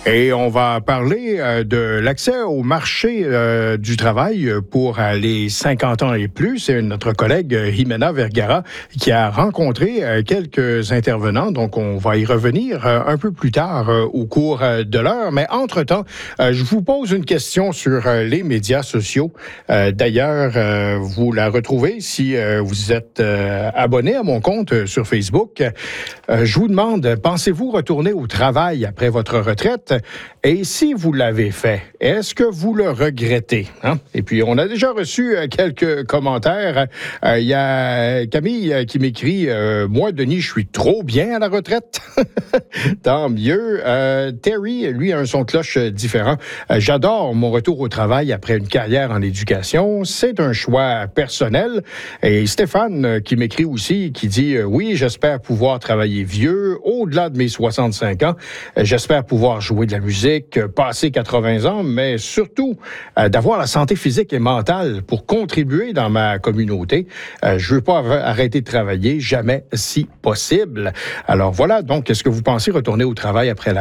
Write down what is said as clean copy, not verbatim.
Et on va parler de l'accès au marché du travail pour les 50 ans et plus. C'est notre collègue Jimena Vergara qui a rencontré quelques intervenants. Donc, on va y revenir un peu plus tard au cours de l'heure. Mais entre-temps, je vous pose une question sur les médias sociaux. D'ailleurs, vous la retrouvez si vous êtes abonné à mon compte sur Facebook. Je vous demande, pensez-vous retourner au travail après votre retraite? Et si vous l'avez fait, est-ce que vous le regrettez? Et puis, on a déjà reçu quelques commentaires. Il y a Camille qui m'écrit « Moi, Denis, je suis trop bien à la retraite. » Tant mieux. Terry, lui, a un son de cloche différent. J'adore mon retour au travail après une carrière en éducation. C'est un choix personnel. Et Stéphane, qui m'écrit aussi, qui dit « Oui, j'espère pouvoir travailler vieux, au-delà de mes 65 ans. J'espère pouvoir jouer de la musique, passer 80 ans, mais surtout d'avoir la santé physique et mentale pour contribuer dans ma communauté. Je veux pas arrêter de travailler, jamais si possible. » Alors voilà, donc, est-ce que vous pensez retourner au travail après la